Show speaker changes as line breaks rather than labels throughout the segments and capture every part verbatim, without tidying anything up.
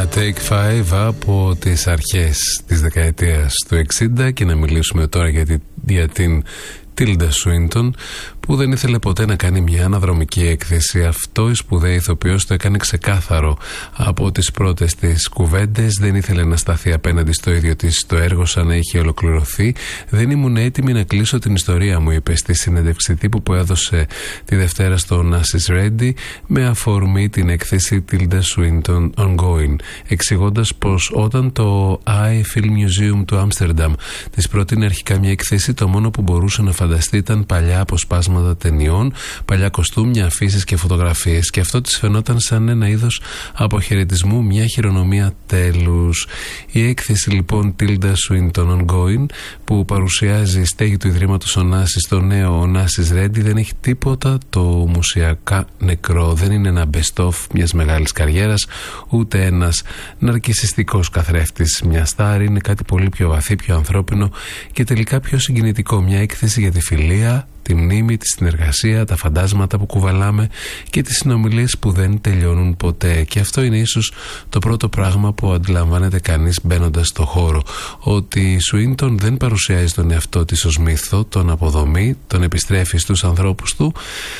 Ένα Take Five από τις αρχές της δεκαετίας του εξήντα και να μιλήσουμε τώρα για, τη, για την Tilda Swinton, που δεν ήθελε ποτέ να κάνει μια αναδρομική έκθεση. Αυτό η σπουδαία ηθοποιός το έκανε ξεκάθαρο από τις πρώτες της κουβέντες. Δεν ήθελε να σταθεί απέναντι στο ίδιο της το έργο σαν να είχε ολοκληρωθεί. Δεν ήμουν έτοιμη να κλείσω την ιστορία μου, είπε στη συνέντευξη τύπου που έδωσε τη Δευτέρα στο Nas is Ready με αφορμή την έκθεση Tilda Swinton Ongoing, εξηγώντας πως όταν το Eye Film Museum του Άμστερνταμ της πρότεινε αρχικά μια έκθεση, το μόνο που μπορούσε να φανταστεί ήταν παλιά αποσπάσματα ταινιών, παλιά κοστούμια, αφήσεις και φωτογραφίες, και αυτό της φαινόταν σαν ένα είδος αποχαιρετισμού, μια χειρονομία τέλους. Η έκθεση λοιπόν Tilda Swinton Ongoing, που παρουσιάζει στέγη του Ιδρύματος Ωνάσης στο νέο Ωνάσης Ready, δεν έχει τίποτα το μουσιακά νεκρό. Δεν είναι ένα best of μιας μεγάλης καριέρας, ούτε ένας ναρκισσιστικός καθρέφτης μιας στάρ. Είναι κάτι πολύ πιο βαθύ, πιο ανθρώπινο και τελικά πιο συγκινητικό. Μια έκθεση για τη φιλία, τη μνήμη, τη συνεργασία, τα φαντάσματα που κουβαλάμε και τις συνομιλίες που δεν τελειώνουν ποτέ. Και αυτό είναι ίσως το πρώτο πράγμα που αντιλαμβάνεται κανείς μπαίνοντας στο χώρο. Ότι η Swinton δεν παρουσιάζει τον εαυτό της ως μύθο, τον αποδομεί, τον επιστρέφει στους ανθρώπους του,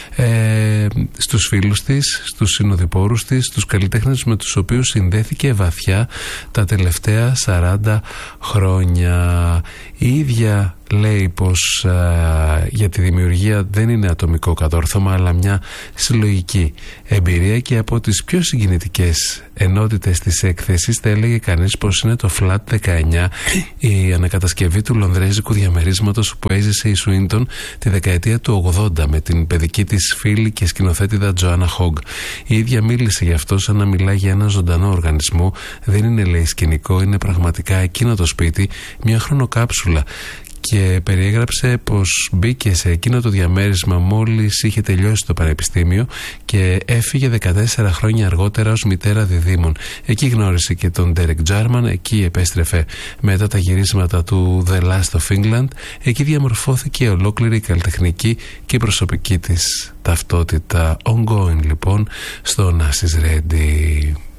ε, στους φίλους της, στους συνοδοιπόρους της, στους καλλιτέχνες με τους οποίους συνδέθηκε βαθιά τα τελευταία σαράντα χρόνια. Η ίδια λέει πως α, για τη δημιουργία δεν είναι ατομικό κατόρθωμα, αλλά μια συλλογική εμπειρία, και από τις πιο συγκινητικές ενότητες της έκθεσης θα έλεγε κανείς πως είναι το Flat δεκαεννιά, η ανακατασκευή του λονδρέζικου διαμερίσματος που έζησε η Swinton τη δεκαετία του ογδόντα με την παιδική της φίλη και σκηνοθέτηδα Joanna Hogg. Η ίδια μίλησε γι' αυτό σαν να μιλά για ένα ζωντανό οργανισμό. Δεν είναι, λέει, σκηνικό, είναι πραγματικά εκείνο το σπίτι, μια χρονοκάψουλα. Και περιέγραψε πως μπήκε σε εκείνο το διαμέρισμα μόλις είχε τελειώσει το πανεπιστήμιο και έφυγε δεκατέσσερα χρόνια αργότερα ως μητέρα διδήμων. Εκεί γνώρισε και τον Derek Jarman, εκεί επέστρεφε μετά τα γυρίσματα του The Last of England. Εκεί διαμορφώθηκε ολόκληρη η καλλιτεχνική και η προσωπική της ταυτότητα. Ongoing λοιπόν στο Nas is Ready.